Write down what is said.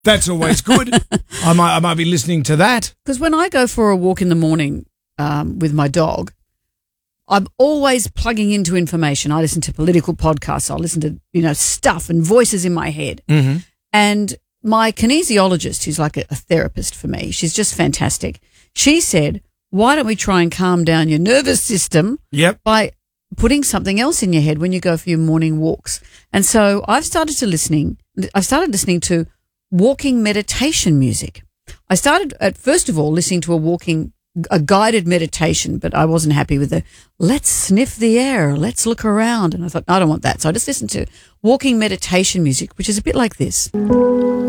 That's always good. I might be listening to that. Because when I go for a walk in the morning with my dog, I'm always plugging into information. I listen to political podcasts. I listen to, stuff and voices in my head. Mm-hmm. And my kinesiologist, who's like a therapist for me, she's just fantastic. She said, why don't we try and calm down your nervous system by putting something else in your head when you go for your morning walks? And so I've started listening to walking meditation music. I started at first of all listening to a guided meditation, but I wasn't happy with the let's sniff the air, let's look around. And I thought, I don't want that. So I just listened to walking meditation music, which is a bit like this.